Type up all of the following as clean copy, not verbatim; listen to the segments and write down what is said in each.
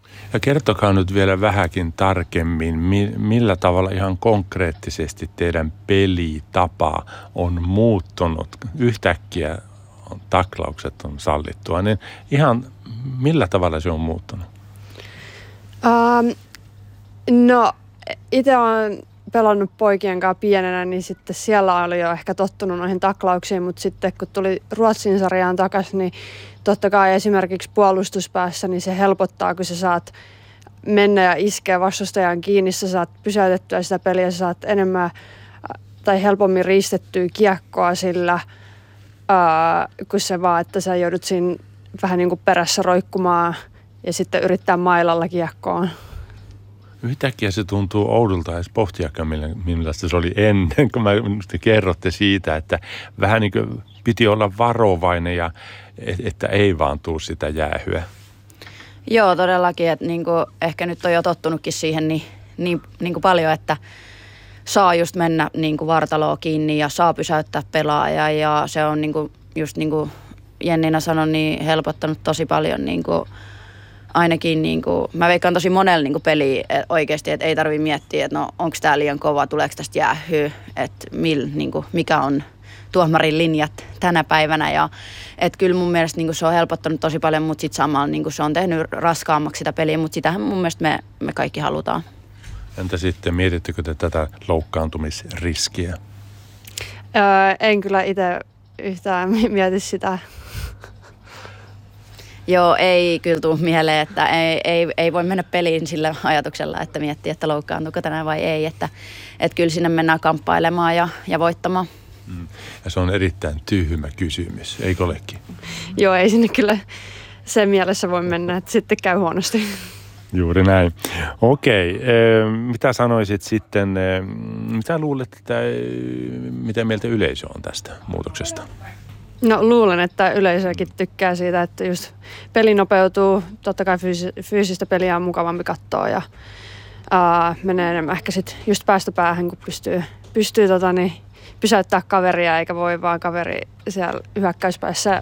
Ja kertokaa nyt vielä vähänkin tarkemmin, millä tavalla ihan konkreettisesti teidän pelitapa on muuttunut. Yhtäkkiä taklaukset on sallittua, niin ihan millä tavalla se on muuttunut? No, itse olen pelannut poikien kanssa pienenä, niin sitten siellä oli jo ehkä tottunut noihin taklauksiin, mutta sitten kun tuli Ruotsin sarjaan takaisin, niin totta kai esimerkiksi puolustuspäässä, niin se helpottaa, kun sä saat mennä ja iskeä vastustajan kiinni, sä saat pysäytettyä sitä peliä, sä saat enemmän tai helpommin riistettyä kiekkoa sillä, kun se vaan, että sä joudut siinä vähän niin kuin perässä roikkumaan ja sitten yrittää mailalla kiekkoon. Yhtäkkiä se tuntuu oudolta edes pohtiakaan, millaista se oli ennen, kun te kerrotte siitä, että vähän niin kuin piti olla varovainen ja että ei vaan tule sitä jäähyä. Joo, todellakin, että niin kuin ehkä nyt on jo tottunutkin siihen niin kuin paljon, että saa just mennä niin kuin vartaloon kiinni ja saa pysäyttää pelaajaa ja se on niin kuin, just niin kuin Jenninä sanoi, niin helpottanut tosi paljon niin kuin ainakin niin kuin, mä veikkaan tosi monella niin kuin peliä oikeasti, että ei tarvitse miettiä, että no onko tää liian kova, tuleeko tästä jäähyä, että niin kuin, mikä on tuomarin linjat tänä päivänä ja että kyllä mun mielestä niin kuin se on helpottanut tosi paljon, mutta sitten samalla niin kuin se on tehnyt raskaammaksi sitä peliä, mutta sitähän mun mielestä me kaikki halutaan. Entä sitten, mietittekö te tätä loukkaantumisriskiä? En kyllä itse yhtään mieti sitä. Joo, ei kyllä tule mieleen, että ei voi mennä peliin sillä ajatuksella, että miettii, että loukkaantuuko tänään vai ei. Että kyllä sinne mennään kamppailemaan ja voittamaan. Ja se on erittäin tyhmä kysymys, eikö olekin? Joo, ei sinne kyllä sen mielessä voi mennä, että sitten käy huonosti. Juuri näin. Okei, mitä sanoisit sitten, mitä luulet, että mitä mieltä yleisö on tästä muutoksesta? No luulen, että yleisökin tykkää siitä, että just peli nopeutuu, totta kai fyysistä peliä on mukavampi katsoa ja menee enemmän ehkä sitten just päästä päähän, kun pystyy pysäyttää kaveria, eikä voi vaan kaveri siellä hyökkäyspäässä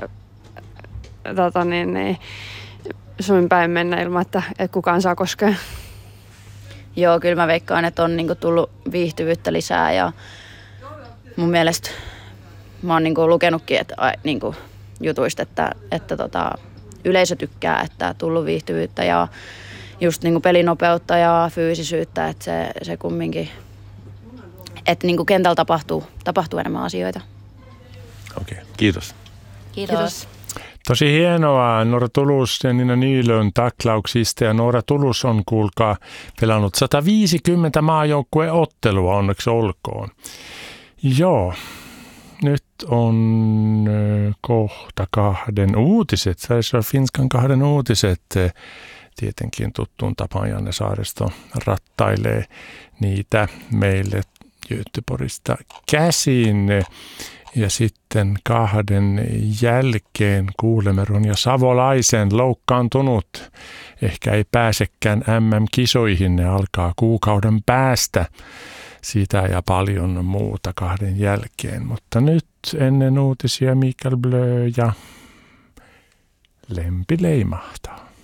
suin päin mennä ilman, että kukaan saa koskea. Joo, kyllä mä veikkaan, että on niinku tullut viihtyvyyttä lisää ja mun mielestä mä oon niinku lukenutkin niinku jutuista, että yleisö tykkää, että on tullut viihtyvyyttä ja just niinku pelinopeutta ja fyysisyyttä, että se kumminkin, että niinku kentällä tapahtuu enemmän asioita. Okei, kiitos. Kiitos. Tosi hienoa Norra Tulus ja Nina Nylund taklauksista ja Norra Tulus on kuulkaa pelannut 150 maajoukkueottelua, onneksi olkoon. Joo, nyt on kohta kahden uutiset, Finskan kahden uutiset. Tietenkin tuttuun tapaan Janne Saaristo rattailee niitä meille Göteborgista käsin. Ja sitten kahden jälkeen kuulemme Ronja Savolaisen loukkaantunut. Ehkä ei pääsekään MM-kisoihin, ne alkaa kuukauden päästä. Sitä ja paljon muuta kahden jälkeen. Mutta nyt ennen uutisia Mikael Blö ja Lempi leimahtaa.